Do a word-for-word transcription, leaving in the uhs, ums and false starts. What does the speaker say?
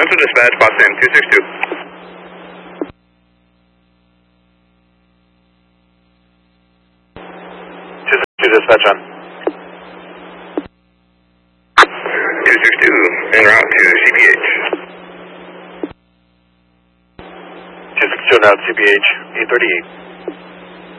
Delta Dispatch, Boston two six two. two six two Dispatch on. two six two, en route to C P H. two six two en route C P H, eight thirty-eight.